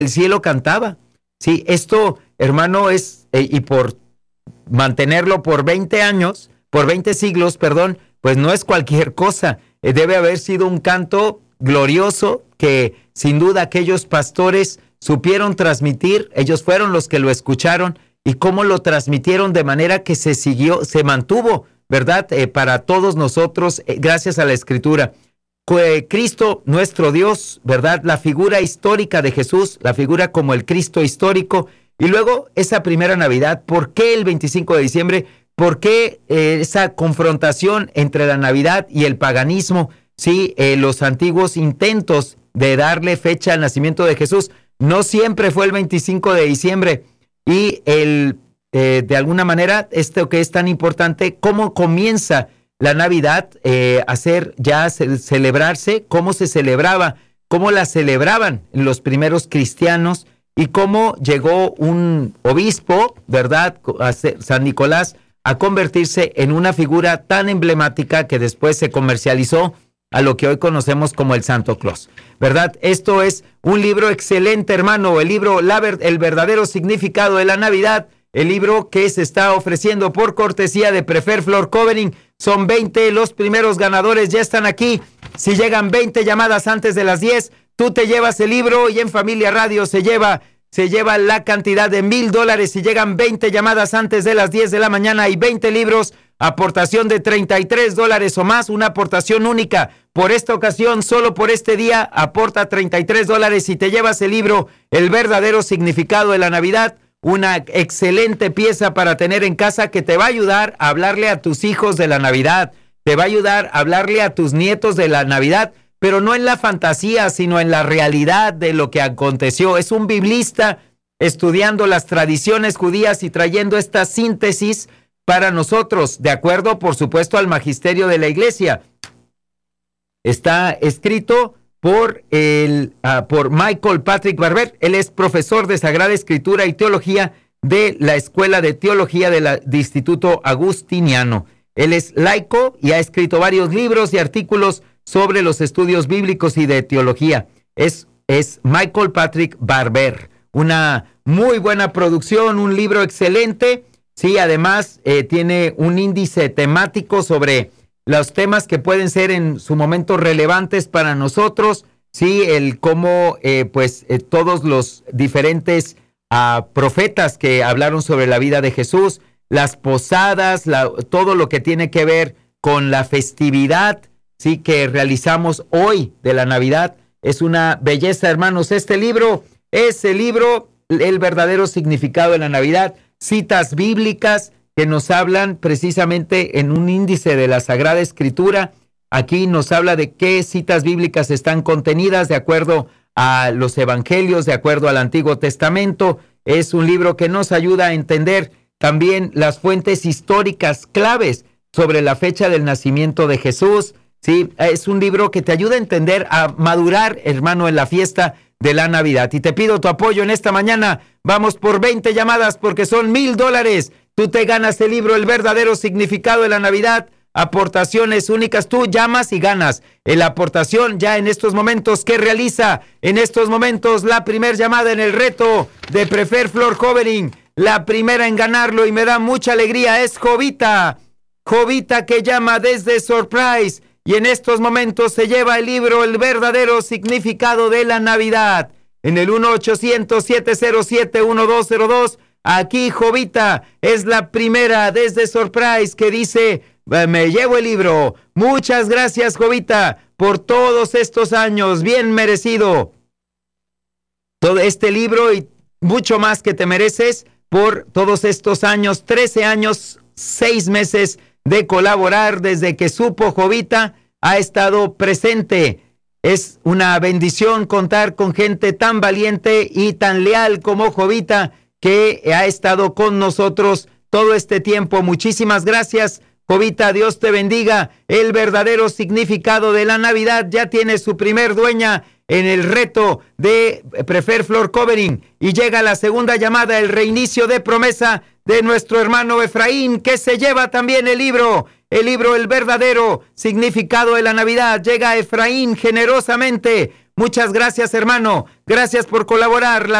el cielo cantaba. Sí, esto, hermano, es, y por mantenerlo por 20 años, por 20 siglos, perdón, pues no es cualquier cosa. Debe haber sido un canto glorioso que sin duda aquellos pastores supieron transmitir. Ellos fueron los que lo escucharon y cómo lo transmitieron de manera que se siguió, se mantuvo, ¿verdad? Para todos nosotros, gracias a la Escritura. Cristo, nuestro Dios, ¿verdad? La figura histórica de Jesús, la figura como el Cristo histórico. Y luego esa primera Navidad, ¿por qué el 25 de diciembre? ¿Por qué esa confrontación entre la Navidad y el paganismo? Sí, los antiguos intentos de darle fecha al nacimiento de Jesús, no siempre fue el 25 de diciembre. Y de alguna manera, esto que es tan importante, cómo comienza la Navidad celebrarse, cómo se celebraba, cómo la celebraban los primeros cristianos y cómo llegó un obispo, ¿verdad?, San Nicolás, a convertirse en una figura tan emblemática que después se comercializó a lo que hoy conocemos como el Santo Claus, ¿verdad? Esto es un libro excelente, hermano, el libro El verdadero significado de la Navidad, el libro que se está ofreciendo por cortesía de Prefer Floor Covering. Son 20, los primeros ganadores ya están aquí. Si llegan 20 llamadas antes de las 10, tú te llevas el libro y en Familia Radio se lleva la cantidad de $1,000. Si llegan 20 llamadas antes de las 10 de la mañana y 20 libros, aportación de $33 o más, una aportación única. Por esta ocasión, solo por este día, aporta $33 y te llevas el libro El verdadero significado de la Navidad. Una excelente pieza para tener en casa que te va a ayudar a hablarle a tus hijos de la Navidad, te va a ayudar a hablarle a tus nietos de la Navidad, pero no en la fantasía, sino en la realidad de lo que aconteció. Es un biblista estudiando las tradiciones judías y trayendo esta síntesis para nosotros, de acuerdo, por supuesto, al magisterio de la Iglesia. Está escrito por Michael Patrick Barber. Él es profesor de Sagrada Escritura y Teología de la Escuela de Teología del Instituto Agustiniano. Él es laico y ha escrito varios libros y artículos sobre los estudios bíblicos y de teología. Es Michael Patrick Barber. Una muy buena producción, un libro excelente. Sí, además tiene un índice temático sobre los temas que pueden ser en su momento relevantes para nosotros, sí, el cómo todos los diferentes profetas que hablaron sobre la vida de Jesús, las posadas, todo lo que tiene que ver con la festividad, sí, que realizamos hoy de la Navidad. Es una belleza, hermanos. Este libro es el libro El verdadero significado de la Navidad, citas bíblicas que nos hablan precisamente en un índice de la Sagrada Escritura. Aquí nos habla de qué citas bíblicas están contenidas de acuerdo a los evangelios, de acuerdo al Antiguo Testamento. Es un libro que nos ayuda a entender también las fuentes históricas claves sobre la fecha del nacimiento de Jesús. Sí, es un libro que te ayuda a entender, a madurar, hermano, en la fiesta de la Navidad. Y te pido tu apoyo en esta mañana. Vamos por 20 llamadas porque son $1,000. Tú te ganas el libro El verdadero significado de la Navidad. Aportaciones únicas. Tú llamas y ganas. La aportación ya en estos momentos que realiza en estos momentos la primera llamada en el reto de Prefer Floor Covering. La primera en ganarlo y me da mucha alegría es Jovita. Jovita que llama desde Surprise y en estos momentos se lleva el libro El verdadero significado de la Navidad. En el 1-800-707-1202. Aquí Jovita es la primera desde Surprise que dice: me llevo el libro. Muchas gracias, Jovita, por todos estos años, bien merecido. Todo este libro y mucho más que te mereces por todos estos años, 13 años, 6 meses de colaborar desde que supo Jovita, ha estado presente. Es una bendición contar con gente tan valiente y tan leal como Jovita, que ha estado con nosotros todo este tiempo. Muchísimas gracias, Jovita, Dios te bendiga. El verdadero significado de la Navidad ya tiene su primer dueña en el reto de Prefer Floor Covering. Y llega la segunda llamada, el reinicio de promesa de nuestro hermano Efraín, que se lleva también el libro El verdadero significado de la Navidad. Llega Efraín generosamente. Muchas gracias, hermano. Gracias por colaborar.